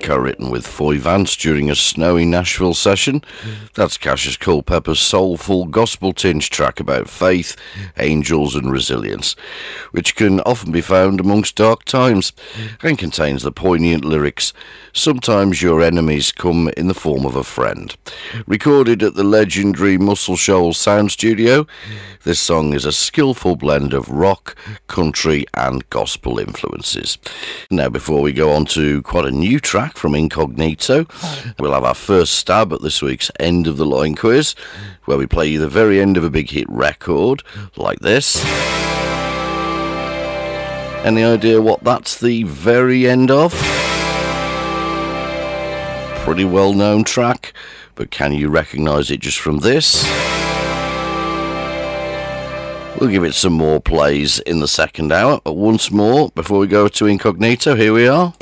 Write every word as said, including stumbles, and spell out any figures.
co-written with Foy Vance during a snowy Nashville session. That's Cassius Culpepper's soulful gospel-tinged track about faith, angels and resilience, which can often be found amongst dark times and contains the poignant lyrics, "Sometimes your enemies come in the form of a friend." Recorded at the legendary Muscle Shoals Sound Studio, this song is a skillful blend of rock, country and gospel influences. Now, before we go on to quite a new track from Incognito, we'll have our first stab at this week's End of the Line quiz, where we play you the very end of a big hit record, like this. Any idea what that's the very end of? Pretty well known track, but can you recognise it just from this? We'll give it some more plays in the second hour, but once more, before we go to Incognito, here we are.